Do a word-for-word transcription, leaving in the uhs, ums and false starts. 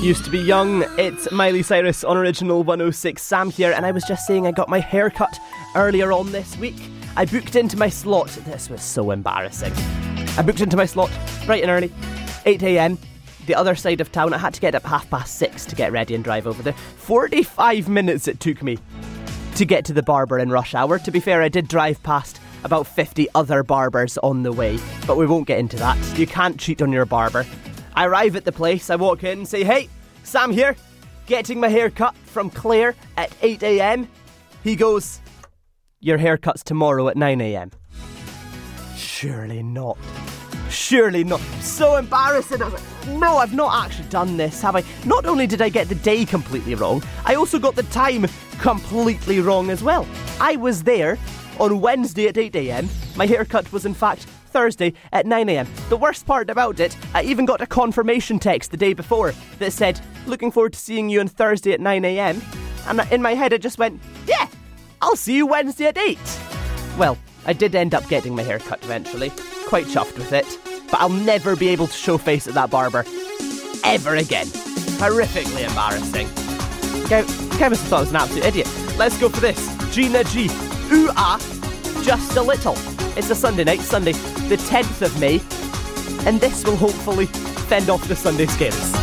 Used to be young. It's Miley Cyrus on Original one oh six. Sam here, and I was just saying I got my hair cut earlier on this week. I booked into my slot. This was so embarrassing. I booked into my slot bright and early, eight a.m, the other side of town. I had to get up half past six to get ready and drive over there. forty-five minutes it took me to get to the barber in rush hour. To be fair, I did drive past about fifty other barbers on the way, but we won't get into that. You can't cheat on your barber. I arrive at the place, I walk in and say, "Hey, Sam here, getting my hair cut from Claire at eight a.m. He goes, "Your haircut's tomorrow at nine a.m. Surely not. Surely not. So embarrassing. I was like, no, I've not actually done this, have I? Not only did I get the day completely wrong, I also got the time completely wrong as well. I was there on Wednesday at eight a.m. My haircut was in fact Thursday at nine a.m. The worst part about it, I even got a confirmation text the day before that said, "Looking forward to seeing you on Thursday at nine a.m. And in my head I just went, yeah, I'll see you Wednesday at eight. Well, I did end up getting my hair cut eventually. Quite chuffed with it. But I'll never be able to show face at that barber ever again. Horrifically embarrassing. Kevin thought I was an absolute idiot. Let's go for this. Gina G. Ooh ah, just a little. It's a Sunday night, Sunday the tenth of May, and this will hopefully fend off the Sunday scares.